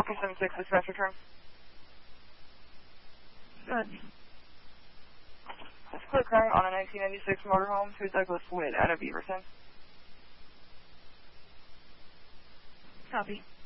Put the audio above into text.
Copy 7-6, dispatch return. Good. That's a clear car on a 1996 motorhome to Douglas Wood out of Beaverton. Copy.